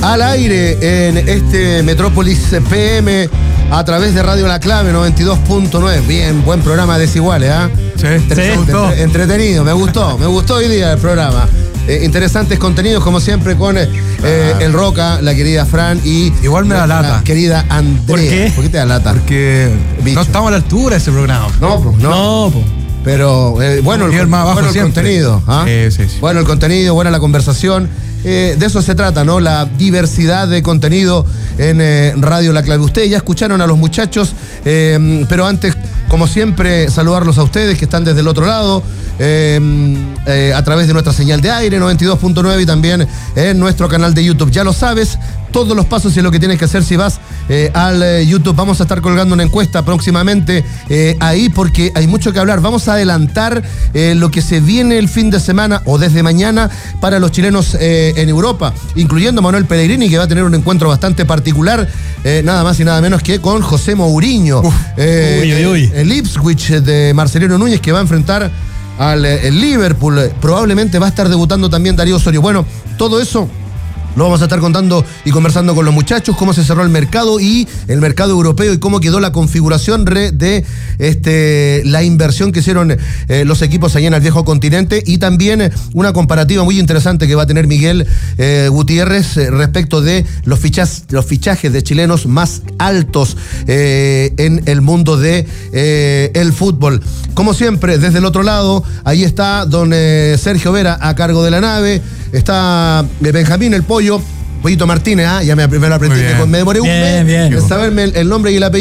al aire en este Metrópolis PM a través de Radio La Clave 92.9. Bien, buen programa Desiguales, ¿ah? ¿eh? Sí, me gustó. Entretenido, me gustó hoy día el programa. Interesantes contenidos, como siempre, con el Roca, la querida Fran y... Igual me da lata. Querida Andrea. ¿Por qué? ¿Por qué te da lata? Porque no estamos a la altura de ese programa. No. Pero bueno, el contenido. ¿Ah? Sí. Bueno el contenido, buena la conversación. De eso se trata, ¿no? La diversidad de contenido en Radio La Clave. Ustedes ya escucharon a los muchachos, pero antes, como siempre, saludarlos a ustedes que están desde el otro lado, a través de nuestra señal de aire 92.9 y también en nuestro canal de YouTube. Ya lo sabes, todos los pasos y lo que tienes que hacer si vas al YouTube. Vamos a estar colgando una encuesta próximamente ahí porque hay mucho que hablar. Vamos a adelantar lo que se viene el fin de semana o desde mañana para los chilenos en Europa, incluyendo Manuel Pellegrini, que va a tener un encuentro bastante particular, nada más y nada menos que con José Mourinho. El Ipswich de Marcelino Núñez, que va a enfrentar al Liverpool. Probablemente va a estar debutando también Darío Osorio. Bueno, todo eso lo vamos a estar contando y conversando con los muchachos, cómo se cerró el mercado y el mercado europeo y cómo quedó la configuración de la inversión que hicieron los equipos allá en el viejo continente, y también una comparativa muy interesante que va a tener Miguel Gutiérrez respecto de los fichajes de chilenos más altos en el mundo de el fútbol. Como siempre, desde el otro lado, ahí está don Sergio Vera a cargo de la nave, está Benjamín el Pollito Martínez, ya me lo aprendí, me demoré un mes en saberme el nombre y el apellido.